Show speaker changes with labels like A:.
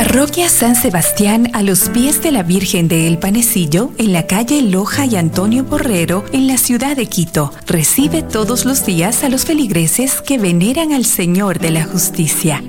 A: Parroquia San Sebastián a los pies de la Virgen de El Panecillo, en la calle Loja y Antonio Borrero, en la ciudad de Quito. Recibe todos los días a los feligreses que veneran al Señor de la Justicia.